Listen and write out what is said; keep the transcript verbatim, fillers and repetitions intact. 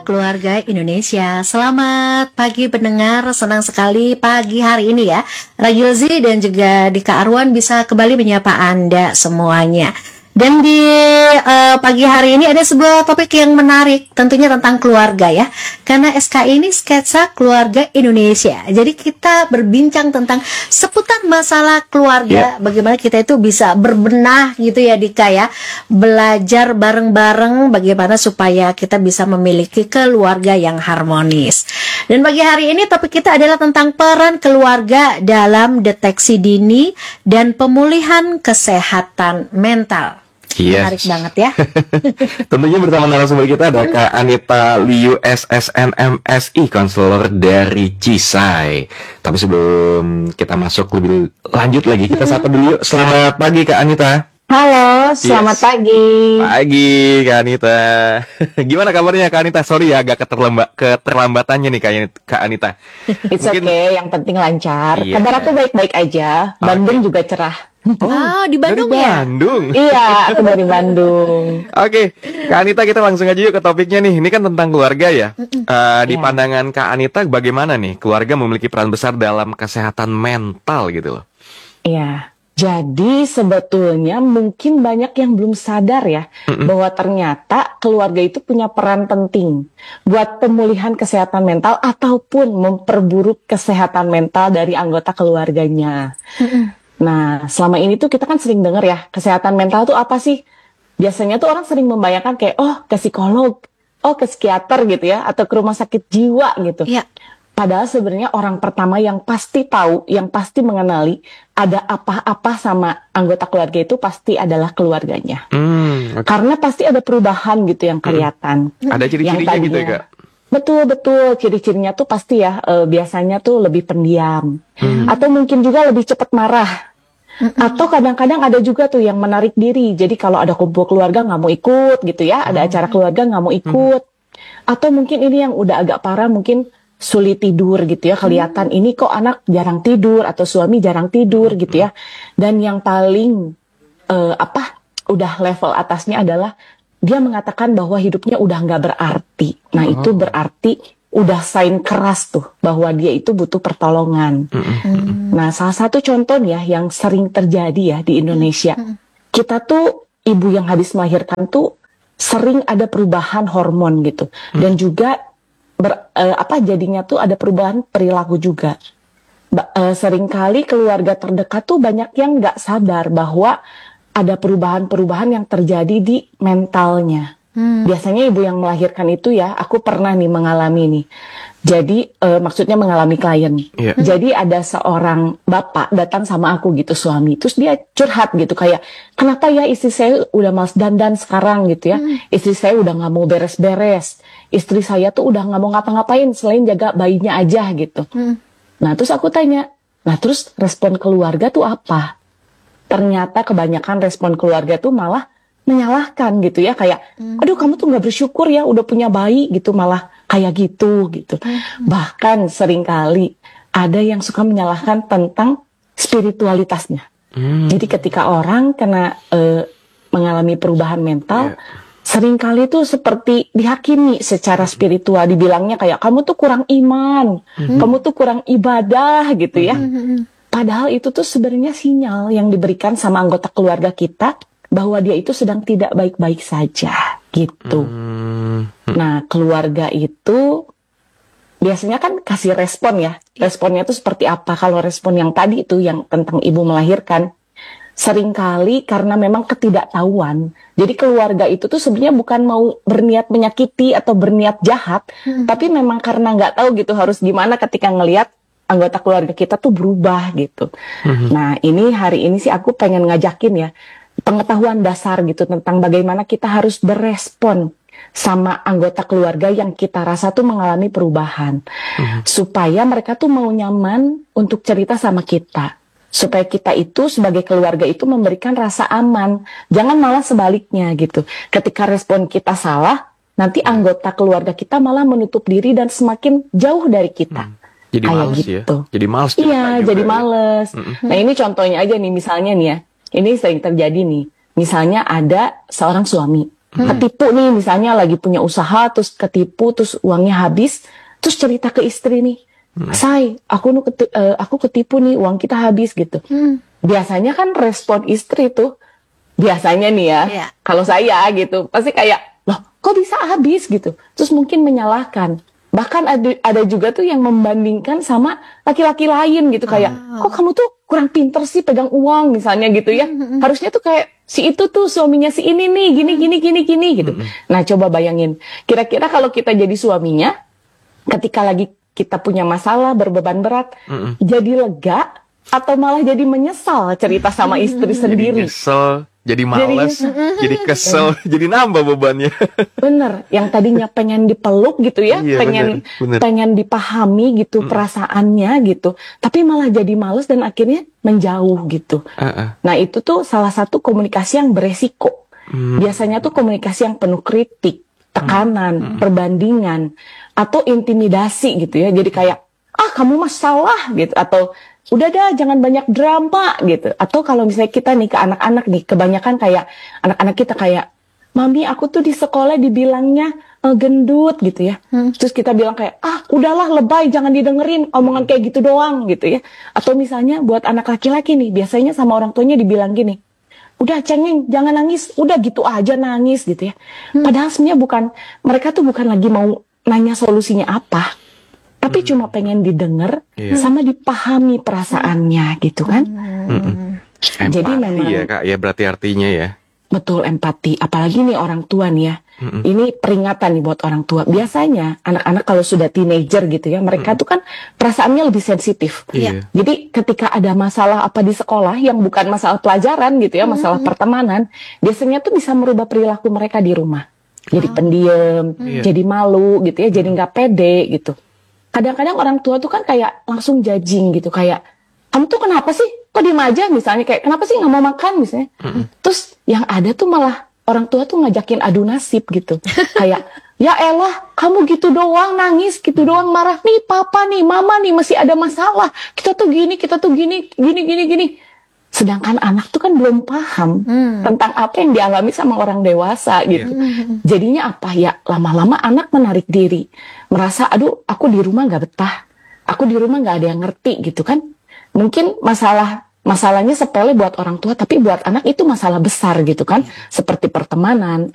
keluarga Indonesia. Selamat pagi pendengar, senang sekali pagi hari ini ya Ragilzi dan juga Dika Arwan bisa kembali menyapa Anda semuanya. Dan di uh, pagi hari ini ada sebuah topik yang menarik, tentunya tentang keluarga ya. Karena S K I ini sketsa keluarga Indonesia. Jadi kita berbincang tentang seputar masalah keluarga, yeah. Bagaimana kita itu bisa berbenah gitu ya Dika ya. Belajar bareng-bareng bagaimana supaya kita bisa memiliki keluarga yang harmonis. Dan pagi hari ini topik kita adalah tentang peran keluarga dalam deteksi dini dan pemulihan kesehatan mental. Yes. Menarik banget ya. Tentunya bersama narasumber kita ada Kak Anita Liu S S N M S I, konselor dari Cisai. Tapi sebelum kita masuk lebih lanjut lagi, kita sapa dulu yuk. Selamat pagi Kak Anita. Halo, selamat yes. pagi. Pagi Kak Anita. Gimana kabarnya Kak Anita? Sorry ya agak keterlambat keterlambatannya nih Kak Anita. It's Mungkin... okay, yang penting lancar. Yeah. Kabar aku baik-baik aja. Bandung okay. juga cerah. Oh, oh, di Bandung dari ya? Bandung. Iya, aku dari Bandung. Oke, Kak Anita, kita langsung aja yuk ke topiknya nih. Ini kan tentang keluarga ya. Uh, di yeah. pandangan Kak Anita, bagaimana nih keluarga memiliki peran besar dalam kesehatan mental gitu loh? Iya. Jadi sebetulnya mungkin banyak yang belum sadar ya Mm-mm. bahwa ternyata keluarga itu punya peran penting buat pemulihan kesehatan mental ataupun memperburuk kesehatan mental dari anggota keluarganya. Mm-mm. Nah, selama ini tuh kita kan sering dengar ya, kesehatan mental tuh apa sih? Biasanya tuh orang sering membayangkan kayak, oh ke psikolog, oh ke psikiater gitu ya, atau ke rumah sakit jiwa gitu. Iya. Padahal sebenarnya orang pertama yang pasti tahu, yang pasti mengenali ada apa-apa sama anggota keluarga itu pasti adalah keluarganya. Hmm, okay. Karena pasti ada perubahan gitu yang kelihatan. Hmm. Ada ciri-cirinya gitu ya Kak? Betul-betul, ciri-cirinya tuh pasti ya, e, biasanya tuh lebih pendiam. Hmm. Atau mungkin juga lebih cepat marah. Mm-mm. Atau kadang-kadang ada juga tuh yang menarik diri. Jadi kalau ada kumpul keluarga nggak mau ikut gitu ya, ada acara keluarga nggak mau ikut. Mm. Atau mungkin ini yang udah agak parah, mungkin sulit tidur gitu ya, kelihatan mm. ini kok anak jarang tidur atau suami jarang tidur gitu ya. Dan yang paling uh, apa udah level atasnya adalah dia mengatakan bahwa hidupnya udah nggak berarti. Nah oh. itu berarti udah sign keras tuh bahwa dia itu butuh pertolongan. Mm-hmm. Nah, salah satu contoh ya yang sering terjadi ya di Indonesia, mm-hmm. kita tuh ibu yang habis melahirkan tuh sering ada perubahan hormon gitu, mm-hmm. dan juga ber, uh, apa jadinya tuh ada perubahan perilaku juga. Ba- uh, seringkali keluarga terdekat tuh banyak yang nggak sadar bahwa ada perubahan-perubahan yang terjadi di mentalnya. Hmm. Biasanya ibu yang melahirkan itu ya, aku pernah nih mengalami nih. Jadi e, maksudnya mengalami klien. Yeah. Jadi ada seorang bapak datang sama aku gitu, suami. Terus dia curhat gitu kayak, kenapa ya istri saya udah malas dandan sekarang gitu ya. Hmm. Istri saya udah gak mau beres-beres. Istri saya tuh udah gak mau ngapa-ngapain selain jaga bayinya aja gitu. Hmm. Nah terus aku tanya, nah terus respon keluarga tuh apa? Ternyata kebanyakan respon keluarga tuh malah menyalahkan gitu ya, kayak hmm. aduh kamu tuh nggak bersyukur ya udah punya bayi gitu, malah kayak gitu gitu. Hmm. Bahkan seringkali ada yang suka menyalahkan tentang spiritualitasnya. Hmm. Jadi ketika orang kena uh, mengalami perubahan mental, yeah. seringkali tuh seperti dihakimi secara spiritual, dibilangnya kayak kamu tuh kurang iman, hmm. kamu tuh kurang ibadah gitu ya. Hmm. Padahal itu tuh sebenarnya sinyal yang diberikan sama anggota keluarga kita bahwa dia itu sedang tidak baik-baik saja, gitu. Hmm. Nah, keluarga itu biasanya kan kasih respon ya. Responnya itu seperti apa? Kalau respon yang tadi itu, yang tentang ibu melahirkan, seringkali karena memang ketidaktahuan. Jadi keluarga itu tuh sebenarnya bukan mau berniat menyakiti atau berniat jahat, hmm. tapi memang karena nggak tahu gitu harus gimana ketika ngelihat anggota keluarga kita tuh berubah gitu. Hmm. Nah, ini hari ini sih aku pengen ngajakin ya, pengetahuan dasar gitu tentang bagaimana kita harus berespon sama anggota keluarga yang kita rasa tuh mengalami perubahan. Hmm. Supaya mereka tuh mau nyaman untuk cerita sama kita. Supaya kita itu sebagai keluarga itu memberikan rasa aman. Jangan malah sebaliknya gitu. Ketika respon kita salah, nanti anggota keluarga kita malah menutup diri dan semakin jauh dari kita. Hmm. Jadi males gitu. ya? Jadi males. Iya, jadi males. Ya. Nah ini contohnya aja nih, misalnya nih ya. Ini sering terjadi nih. Misalnya ada seorang suami. Ketipu nih, misalnya lagi punya usaha, terus ketipu, terus uangnya habis, terus cerita ke istri nih, say, aku nu keti- eh, aku ketipu nih, uang kita habis gitu. Hmm. Biasanya kan respon istri tuh, biasanya nih ya, Iya. kalau saya gitu, pasti kayak, loh kok bisa habis gitu. Terus mungkin menyalahkan. Bahkan ada, ada juga tuh yang membandingkan sama laki-laki lain gitu. Kayak, kok kamu tuh kurang pinter sih pegang uang misalnya gitu ya. Harusnya tuh kayak, si itu tuh suaminya si ini nih, gini, gini, gini, gini gitu. Nah coba bayangin, kira-kira kalau kita jadi suaminya, ketika lagi kita punya masalah, berbeban berat, jadi lega, atau malah jadi menyesal cerita sama istri Jadi sendiri. nyesel, jadi males, Jadi- jadi kesel, jadi nambah bebannya. Bener, yang tadinya pengen dipeluk gitu ya, Iya, pengen bener, bener. pengen dipahami gitu perasaannya gitu, tapi malah jadi males dan akhirnya menjauh gitu. Heeh. Nah itu tuh salah satu komunikasi yang beresiko. Hmm. Biasanya tuh komunikasi yang penuh kritik, tekanan, perbandingan, atau intimidasi gitu ya. Jadi kayak, ah kamu mah salah gitu, atau udah dah jangan banyak drama gitu. Atau kalau misalnya kita nih ke anak-anak nih, kebanyakan kayak anak-anak kita kayak, mami aku tuh di sekolah dibilangnya eh, gendut gitu ya. Terus kita bilang kayak, ah udahlah lebay, jangan didengerin omongan kayak gitu doang gitu ya. Atau misalnya buat anak laki-laki nih, biasanya sama orang tuanya dibilang gini, udah cengeng, jangan nangis, udah gitu aja nangis gitu ya. Padahal sebenarnya bukan, mereka tuh bukan lagi mau nanya solusinya apa, tapi cuma pengen didengar Iya. sama dipahami perasaannya gitu kan. Empati Jadi memang- ya kak, ya berarti artinya ya. Betul, empati. Apalagi nih orang tua nih ya. Ini peringatan nih buat orang tua. Biasanya anak-anak kalau sudah teenager gitu ya, mereka tuh kan perasaannya lebih sensitif. Iya. Jadi ketika ada masalah apa di sekolah yang bukan masalah pelajaran gitu ya, masalah pertemanan, biasanya tuh bisa merubah perilaku mereka di rumah. Jadi pendiam, Iya. jadi malu gitu ya, jadi nggak pede gitu. Kadang-kadang orang tua tuh kan kayak langsung judging gitu, kayak kamu tuh kenapa sih? Kok diem aja misalnya, kayak kenapa sih nggak mau makan misalnya? Terus yang ada tuh malah orang tua tuh ngajakin adu nasib gitu. Kayak, ya elah, kamu gitu doang nangis, gitu doang marah. Nih papa nih, mama nih masih ada masalah. Kita tuh gini, kita tuh gini, gini, gini, gini. Sedangkan anak tuh kan belum paham tentang apa yang dialami sama orang dewasa gitu. Jadinya apa ya, lama-lama anak menarik diri. Merasa, aduh aku di rumah nggak betah. Aku di rumah nggak ada yang ngerti gitu kan. Mungkin masalah masalahnya sepele buat orang tua, tapi buat anak itu masalah besar gitu kan. Seperti pertemanan,